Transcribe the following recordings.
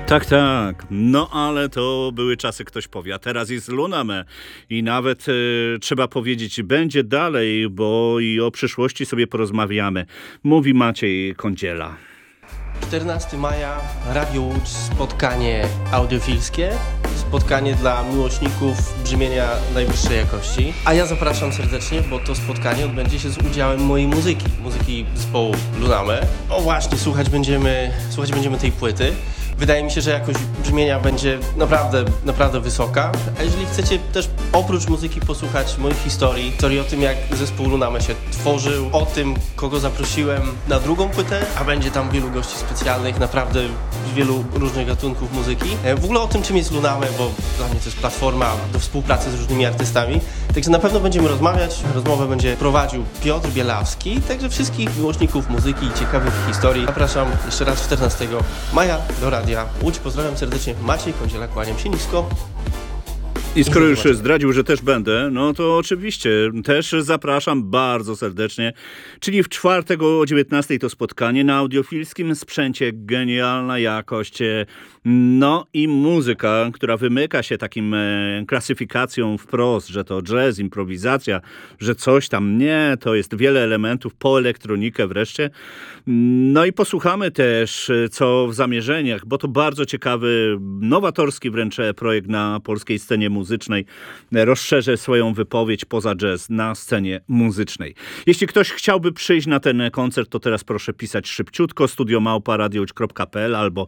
Tak, tak. No ale to były czasy, ktoś powie. A teraz jest Luna Me i nawet trzeba powiedzieć, będzie dalej, bo i o przyszłości sobie porozmawiamy. Mówi Maciej Kądziela. 14 maja, Radio Łódź, spotkanie audiofilskie, spotkanie dla miłośników brzmienia najwyższej jakości. A ja zapraszam serdecznie, bo to spotkanie odbędzie się z udziałem mojej muzyki zespołu Luna Me. O właśnie, słuchać będziemy tej płyty. Wydaje mi się, że jakość brzmienia będzie naprawdę wysoka. A jeżeli chcecie też oprócz muzyki posłuchać moich historii o tym, jak zespół Luna Me się tworzył, o tym, kogo zaprosiłem na drugą płytę, a będzie tam wielu gości specjalnych, naprawdę z wielu różnych gatunków muzyki. W ogóle o tym, czym jest Luna Me, bo dla mnie to jest platforma do współpracy z różnymi artystami. Także na pewno będziemy rozmawiać. Rozmowę będzie prowadził Piotr Bielawski. Także wszystkich miłośników muzyki i ciekawych historii zapraszam jeszcze raz 14 maja do Radia Łódź. Pozdrawiam serdecznie, Maciej Kądziela, kłaniam się nisko. I skoro już zdradził, że też będę, no to oczywiście też zapraszam bardzo serdecznie. Czyli w czwartek o 19:00 to spotkanie na audiofilskim sprzęcie, genialna jakość. No i muzyka, która wymyka się takim klasyfikacją wprost, że to jazz, improwizacja, że coś tam nie, to jest wiele elementów, po elektronikę wreszcie. No i posłuchamy też, co w zamierzeniach, bo to bardzo ciekawy, nowatorski wręcz projekt na polskiej scenie muzycznej. Rozszerzę swoją wypowiedź poza jazz na scenie muzycznej. Jeśli ktoś chciałby przyjść na ten koncert, to teraz proszę pisać szybciutko studio@radiołódź.pl albo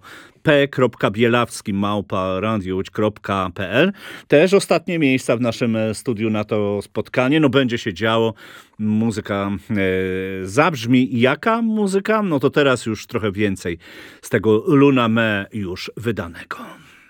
p.bielawski@radiołódź.pl. Też ostatnie miejsca w naszym studiu na to spotkanie. No będzie się działo. Muzyka zabrzmi. Jaka muzyka? No to teraz już trochę więcej z tego Luna Me już wydanego.